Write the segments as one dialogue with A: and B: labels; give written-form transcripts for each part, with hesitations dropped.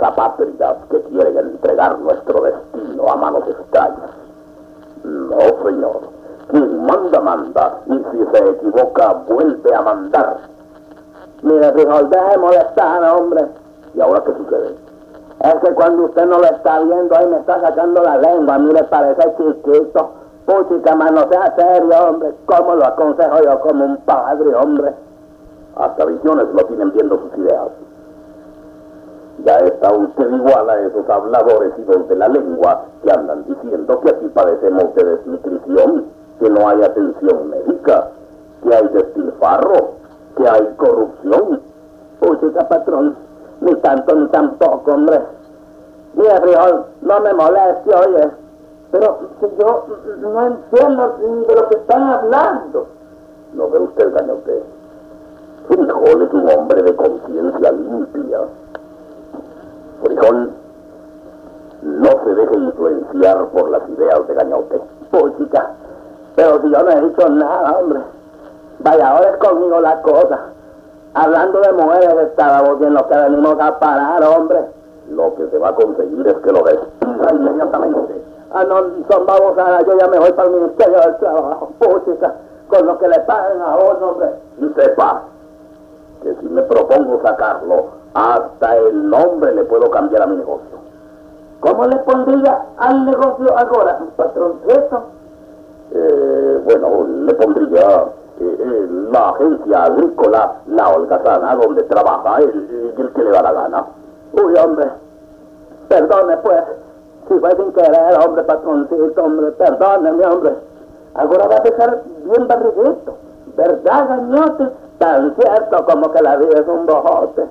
A: apátridas que quieren entregar nuestro destino a manos extrañas. No, señor. Quien manda, manda. Y si se equivoca, vuelve a mandar.
B: Mire, frijol, deje de molestar, hombre.
A: ¿Y ahora qué sucede?
B: Es que cuando usted no lo está viendo, ahí me está sacando la lengua. A mí le parece chiquito. Puchica, más no sea serio, hombre. ¿Cómo lo aconsejo yo como un padre, hombre?
A: Hasta visiones lo tienen viendo sus ideas. Ya está usted igual a esos habladores hijos de la lengua que andan diciendo que aquí padecemos de desnutrición, que no hay atención médica, que hay despilfarro, que hay corrupción.
B: Puchica, patrón, ni tanto ni tampoco, hombre. Mira, frijol, no me moleste, oye. Pero si yo no entiendo de lo que están hablando.
A: ¿No ve usted, Gañote? Frijol es un hombre de conciencia limpia. Frijol, no se deje influenciar por las ideas de Gañote.
B: Puchica, pero si yo no he dicho nada, hombre. Vaya, ahora es conmigo la cosa. Hablando de mujeres, estábamos en lo que venimos a parar, hombre.
A: Lo que se va a conseguir es que lo despida inmediatamente.
B: Ah, no, son babosadas, yo ya me voy para el Ministerio del Trabajo. Puchica, con lo que le paguen a uno, hombre.
A: Y sepa que si me propongo sacarlo, hasta el nombre le puedo cambiar a mi negocio.
B: ¿Cómo le pondría al negocio ahora, patroncito?
A: Bueno, le pondría la agencia agrícola La Holgazana, donde trabaja el que le da la gana.
B: Uy, hombre, perdone pues, si fue sin querer, hombre, patroncito, hombre, perdóneme, hombre. Ahora va a dejar bien barriguito, ¿verdad, Gañote? Tan cierto como que la vida es un bojote.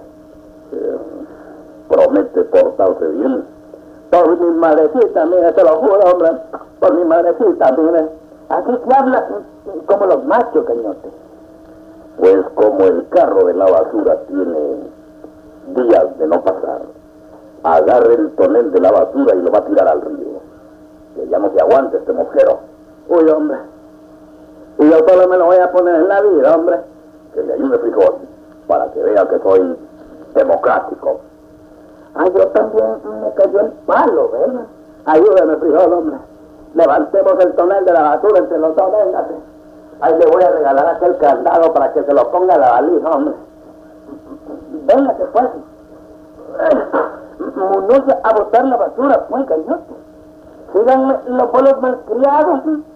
A: Promete portarse bien.
B: Por mi madrecita, mire, te lo juro, hombre, por mi madrecita, mire. Así que habla como los machos, Gañote.
A: Pues como el carro de la basura tiene días de no pasar, agarre el tonel de la basura y lo va a tirar al río. Que ya no se aguante este mosquero.
B: Uy, hombre. Y yo solo me lo voy a poner en la vida, hombre.
A: Que le ayude, Frijol, para que vea que soy democrático.
B: Ah, yo también me cayó el palo, ¿verdad? Ayúdame, Frijol, hombre. Levantemos el tonel de la basura entre los dos, véngase. Ahí le voy a regalar aquel candado para que se lo ponga a la valija, hombre. Véngase, pues. Muñoz a botar la basura, pues, Gañote. Síganme los pueblos malcriados.